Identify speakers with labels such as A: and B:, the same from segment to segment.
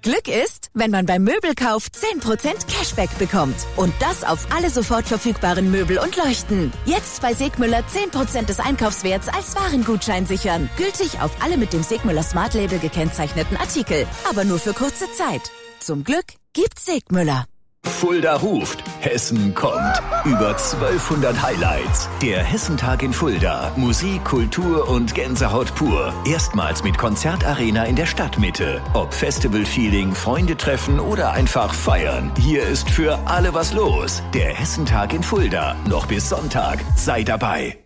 A: Glück ist, wenn man beim Möbelkauf 10% Cashback bekommt. Und das auf alle sofort verfügbaren Möbel und Leuchten. Jetzt bei Segmüller 10% des Einkaufswerts als Warengutschein sichern. Gültig auf alle mit dem Segmüller Smart Label gekennzeichneten Artikel. Aber nur für kurze Zeit. Zum Glück gibt's Segmüller.
B: Fulda ruft, Hessen kommt. Über 1200 Highlights. Der Hessentag in Fulda. Musik, Kultur und Gänsehaut pur. Erstmals mit Konzertarena in der Stadtmitte. Ob Festival-Feeling, Freunde treffen oder einfach feiern. Hier ist für alle was los. Der Hessentag in Fulda. Noch bis Sonntag. Sei dabei.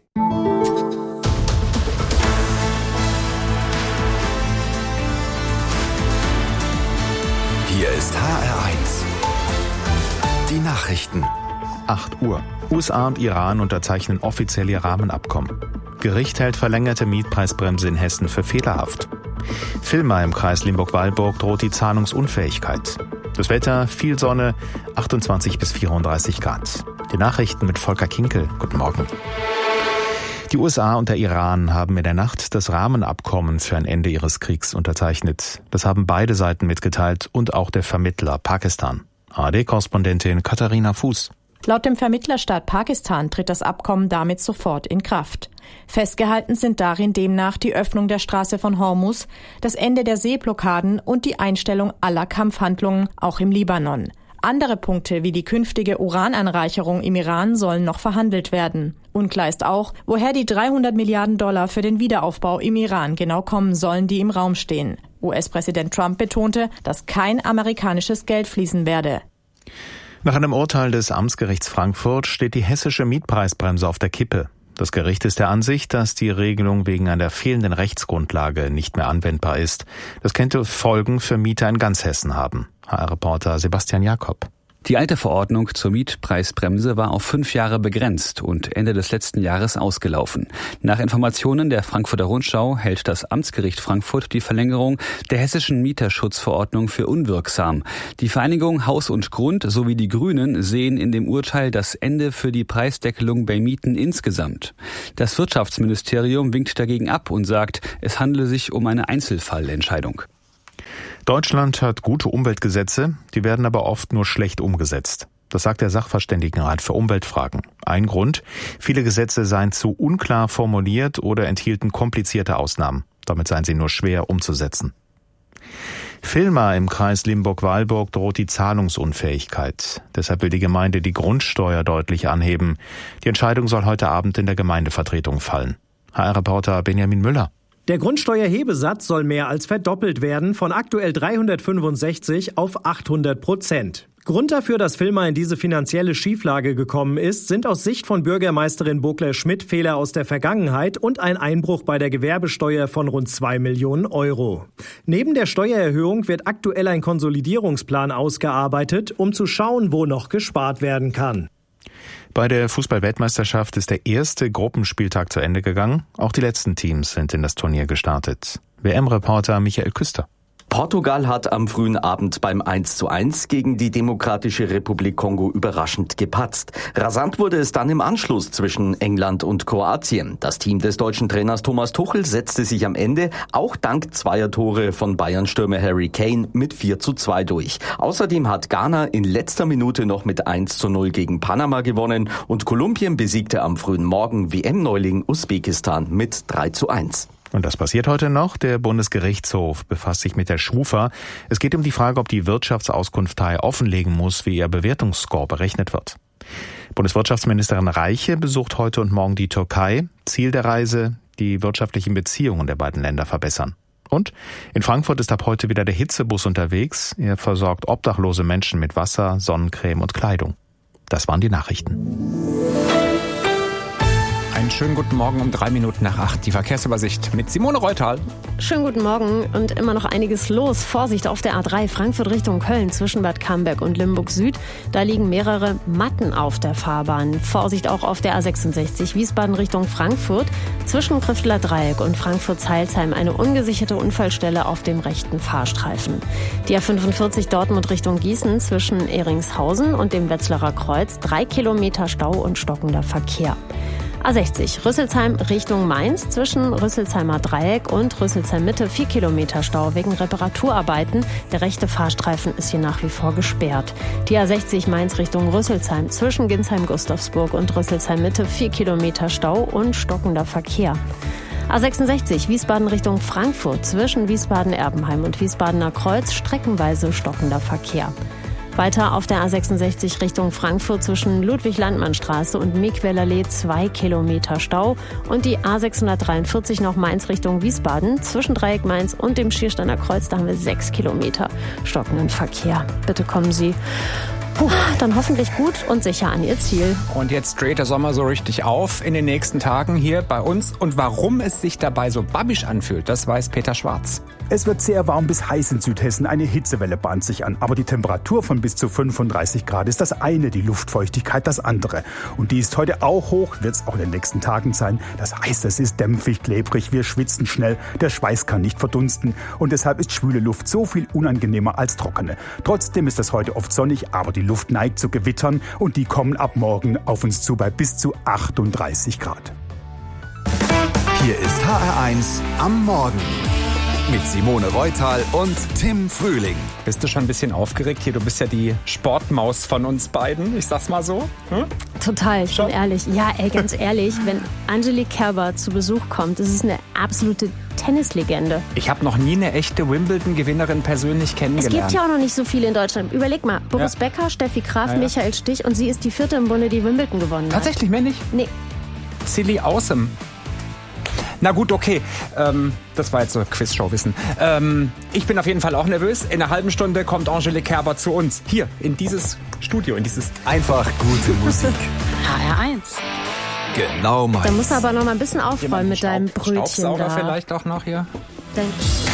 C: Hier ist HR1. Die Nachrichten.
D: 8 Uhr. USA und Iran unterzeichnen offiziell ihr Rahmenabkommen. Gericht hält verlängerte Mietpreisbremse in Hessen für fehlerhaft. Villmar im Kreis Limburg-Weilburg droht die Zahlungsunfähigkeit. Das Wetter, viel Sonne, 28 bis 34 Grad. Die Nachrichten mit Volker Kinkel. Guten Morgen. Die USA und der Iran haben in der Nacht das Rahmenabkommen für ein Ende ihres Kriegs unterzeichnet. Das haben beide Seiten mitgeteilt und auch der Vermittler Pakistan. ARD-Korrespondentin Katharina Fuß.
E: Laut dem Vermittlerstaat Pakistan tritt das Abkommen damit sofort in Kraft. Festgehalten sind darin demnach die Öffnung der Straße von Hormuz, das Ende der Seeblockaden und die Einstellung aller Kampfhandlungen, auch im Libanon. Andere Punkte wie die künftige Urananreicherung im Iran sollen noch verhandelt werden. Unklar ist auch, woher die $300 Milliarden für den Wiederaufbau im Iran genau kommen sollen, die im Raum stehen. US-Präsident Trump betonte, dass kein amerikanisches Geld fließen werde.
D: Nach einem Urteil des Amtsgerichts Frankfurt steht die hessische Mietpreisbremse auf der Kippe. Das Gericht ist der Ansicht, dass die Regelung wegen einer fehlenden Rechtsgrundlage nicht mehr anwendbar ist. Das könnte Folgen für Mieter in ganz Hessen haben. HR-Reporter Sebastian Jakob.
F: Die alte Verordnung zur Mietpreisbremse war auf 5 Jahre begrenzt und Ende des letzten Jahres ausgelaufen. Nach Informationen der Frankfurter Rundschau hält das Amtsgericht Frankfurt die Verlängerung der hessischen Mieterschutzverordnung für unwirksam. Die Vereinigung Haus und Grund sowie die Grünen sehen in dem Urteil das Ende für die Preisdeckelung bei Mieten insgesamt. Das Wirtschaftsministerium winkt dagegen ab und sagt, es handele sich um eine Einzelfallentscheidung.
D: Deutschland hat gute Umweltgesetze, die werden aber oft nur schlecht umgesetzt. Das sagt der Sachverständigenrat für Umweltfragen. Ein Grund: viele Gesetze seien zu unklar formuliert oder enthielten komplizierte Ausnahmen. Damit seien sie nur schwer umzusetzen. Villmar im Kreis Limburg-Weilburg droht die Zahlungsunfähigkeit. Deshalb will die Gemeinde die Grundsteuer deutlich anheben. Die Entscheidung soll heute Abend in der Gemeindevertretung fallen. HR-Reporter Benjamin Müller.
G: Der Grundsteuerhebesatz soll mehr als verdoppelt werden, von aktuell 365 auf 800%. Grund dafür, dass Villmar in diese finanzielle Schieflage gekommen ist, sind aus Sicht von Bürgermeisterin Bogler-Schmidt Fehler aus der Vergangenheit und ein Einbruch bei der Gewerbesteuer von rund 2 Millionen Euro. Neben der Steuererhöhung wird aktuell ein Konsolidierungsplan ausgearbeitet, um zu schauen, wo noch gespart werden kann.
D: Bei der Fußball-Weltmeisterschaft ist der erste Gruppenspieltag zu Ende gegangen. Auch die letzten Teams sind in das Turnier gestartet. WM-Reporter Michael Küster.
H: Portugal hat am frühen Abend beim 1:1 gegen die Demokratische Republik Kongo überraschend gepatzt. Rasant wurde es dann im Anschluss zwischen England und Kroatien. Das Team des deutschen Trainers Thomas Tuchel setzte sich am Ende, auch dank zweier Tore von Bayern-Stürmer Harry Kane, mit 4:2 durch. Außerdem hat Ghana in letzter Minute noch mit 1:0 gegen Panama gewonnen und Kolumbien besiegte am frühen Morgen WM-Neuling Usbekistan mit 3:1.
D: Und das passiert heute noch. Der Bundesgerichtshof befasst sich mit der Schufa. Es geht um die Frage, ob die Wirtschaftsauskunftei offenlegen muss, wie ihr Bewertungsscore berechnet wird. Bundeswirtschaftsministerin Reiche besucht heute und morgen die Türkei. Ziel der Reise: die wirtschaftlichen Beziehungen der beiden Länder verbessern. Und in Frankfurt ist ab heute wieder der Hitzebus unterwegs. Er versorgt obdachlose Menschen mit Wasser, Sonnencreme und Kleidung. Das waren die Nachrichten.
I: Einen schönen guten Morgen um 7:03, die Verkehrsübersicht mit Simone Reutal.
J: Schönen guten Morgen und immer noch einiges los. Vorsicht auf der A3 Frankfurt Richtung Köln zwischen Bad Camberg und Limburg Süd. Da liegen mehrere Matten auf der Fahrbahn. Vorsicht auch auf der A66 Wiesbaden Richtung Frankfurt zwischen Krifteler Dreieck und Frankfurt-Zeilsheim eine ungesicherte Unfallstelle auf dem rechten Fahrstreifen. Die A45 Dortmund Richtung Gießen zwischen Ehringshausen und dem Wetzlarer Kreuz 3 Kilometer Stau und stockender Verkehr. A60 Rüsselsheim Richtung Mainz zwischen Rüsselsheimer Dreieck und Rüsselsheim Mitte 4 Kilometer Stau wegen Reparaturarbeiten. Der rechte Fahrstreifen ist hier nach wie vor gesperrt. Die A60 Mainz Richtung Rüsselsheim zwischen Ginsheim-Gustavsburg und Rüsselsheim Mitte 4 Kilometer Stau und stockender Verkehr. A66 Wiesbaden Richtung Frankfurt zwischen Wiesbaden-Erbenheim und Wiesbadener Kreuz streckenweise stockender Verkehr. Weiter auf der A66 Richtung Frankfurt zwischen Ludwig-Landmann-Straße und Miquellerlee 2 Kilometer Stau und die A643 noch Mainz Richtung Wiesbaden zwischen Dreieck Mainz und dem Schiersteiner Kreuz, da haben wir 6 Kilometer stockenden Verkehr. Bitte kommen Sie dann hoffentlich gut und sicher an Ihr Ziel.
I: Und jetzt dreht der Sommer so richtig auf in den nächsten Tagen hier bei uns. Und warum es sich dabei so babbisch anfühlt, das weiß Peter Schwarz.
K: Es wird sehr warm bis heiß in Südhessen. Eine Hitzewelle bahnt sich an. Aber die Temperatur von bis zu 35 Grad ist das eine, die Luftfeuchtigkeit das andere. Und die ist heute auch hoch, wird es auch in den nächsten Tagen sein. Das heißt, es ist dämpfig, klebrig, wir schwitzen schnell, der Schweiß kann nicht verdunsten. Und deshalb ist schwüle Luft so viel unangenehmer als trockene. Trotzdem ist es heute oft sonnig, aber die Luft neigt zu Gewittern und die kommen ab morgen auf uns zu bei bis zu 38 Grad.
C: Hier ist HR1 am Morgen. Mit Simone Reutal und Tim Frühling.
I: Bist du schon ein bisschen aufgeregt hier? Du bist ja die Sportmaus von uns beiden, ich sag's mal so.
J: Total, ich bin ehrlich. Ja, ganz ehrlich, wenn Angelique Kerber zu Besuch kommt, ist es eine absolute Tennislegende.
I: Ich habe noch nie eine echte Wimbledon-Gewinnerin persönlich kennengelernt.
J: Es gibt ja auch noch nicht so viele in Deutschland. Überleg mal, Boris Becker, Steffi Graf, Michael Stich und sie ist die 4. im Bunde, die Wimbledon gewonnen hat.
I: Tatsächlich, mehr nicht?
J: Nee.
I: Silly Awesome. Na gut, okay. Das war jetzt so Quizshow-Wissen. Ich bin auf jeden Fall auch nervös. In einer halben Stunde kommt Angelique Kerber zu uns. Hier, in dieses Studio, in dieses...
C: Einfach gute Musik.
A: HR1.
C: Genau meins.
J: Da musst du aber noch mal ein bisschen aufräumen mit deinem Brötchen
I: Staubsauger
J: da.
I: vielleicht auch noch hier.